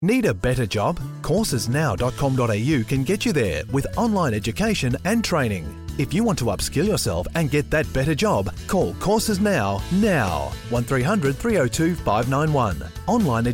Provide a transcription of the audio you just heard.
Need a better job? Coursesnow.com.au can get you there with online education and training. If you want to upskill yourself and get that better job, call Courses Now 1300 302 591. Online